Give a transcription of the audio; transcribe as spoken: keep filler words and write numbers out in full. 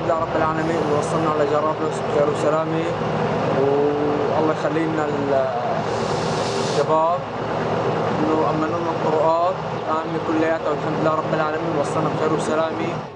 لله رب العالمين اللي وصلنا على جرابلس بخير وسلامة، والله يخلي لنا الشباب إنه أمنوا لنا الطرقات آمنة كلياتها، والحمد لله رب العالمين وصلنا بخير وسلامة.